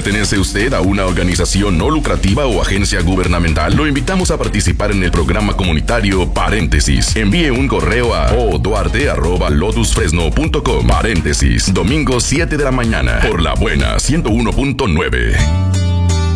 ¿Pertenece usted a una organización no lucrativa o agencia gubernamental? Lo invitamos a participar en el programa comunitario Paréntesis. Envíe un correo a oduarte@lotusfresno.com. Paréntesis, domingo 7 de la mañana, por La Buena 101.9.